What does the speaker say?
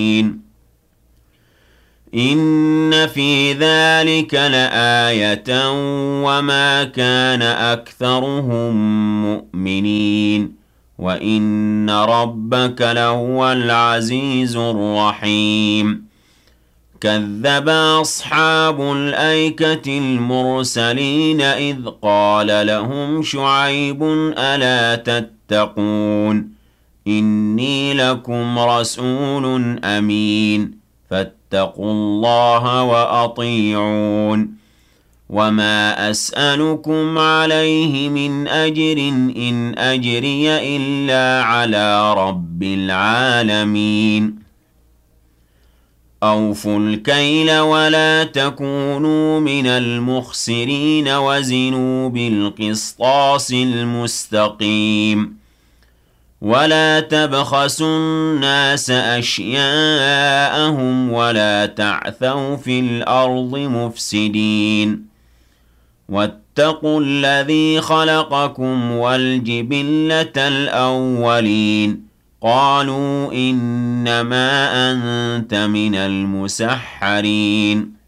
إن في ذلك لآية وما كان أكثرهم مؤمنين وإن ربك لهو العزيز الرحيم كذب أصحاب الأيكة المرسلين إذ قال لهم شعيب ألا تتقون إني لكم رسول أمين فاتقوا الله وأطيعون وما أسألكم عليه من أجر إن أجري إلا على رب العالمين أوفوا الكيل ولا تكونوا من المخسرين وزنوا بالقسطاس المستقيم ولا تبخسوا الناس أشياءهم ولا تعثوا في الأرض مفسدين واتقوا الذي خلقكم والجبلة الأولين قالوا إنما أنت من المسحرين